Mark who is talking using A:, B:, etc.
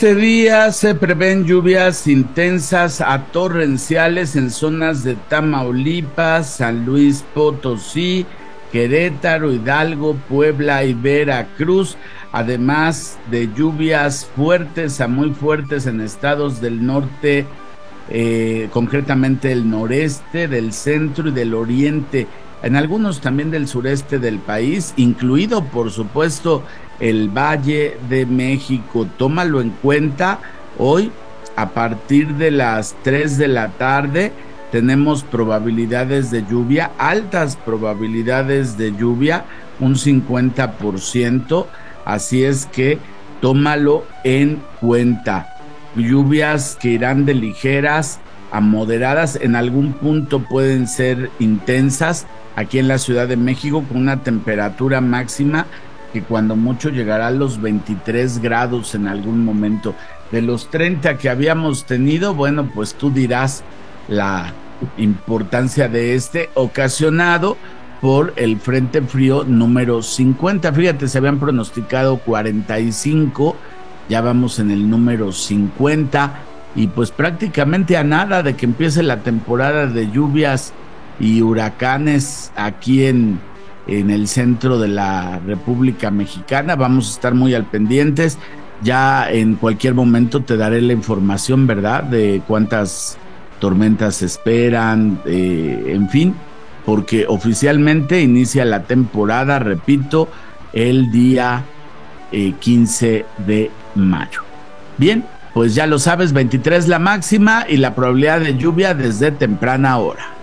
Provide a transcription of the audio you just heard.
A: Este día se prevén lluvias intensas a torrenciales en zonas de Tamaulipas, San Luis Potosí, Querétaro, Hidalgo, Puebla y Veracruz, además de lluvias fuertes a muy fuertes en estados del norte, concretamente el noreste, del centro y del oriente, en algunos también del sureste del país, incluido por supuesto el Valle de México. Tómalo en cuenta. Hoy, a partir de las 3 de la tarde, tenemos probabilidades de lluvia, altas probabilidades de lluvia, un 50%, así es que tómalo en cuenta. Lluvias que irán de ligeras a moderadas, en algún punto pueden ser intensas, aquí en la Ciudad de México, con una temperatura máxima que cuando mucho llegará a los 23 grados en algún momento. De los 30 que habíamos tenido, bueno, pues tú dirás la importancia de este, ocasionado por el Frente Frío número 50. Fíjate, se habían pronosticado 45, ya vamos en el número 50, y pues prácticamente a nada de que empiece la temporada de lluvias y huracanes aquí en el centro de la República Mexicana. Vamos a estar muy al pendientes. Ya en cualquier momento te daré la información, ¿verdad?, de cuántas tormentas se esperan, en fin, porque oficialmente inicia la temporada, repito, el día 15 de mayo. Bien, pues ya lo sabes, 23 la máxima y la probabilidad de lluvia desde temprana hora.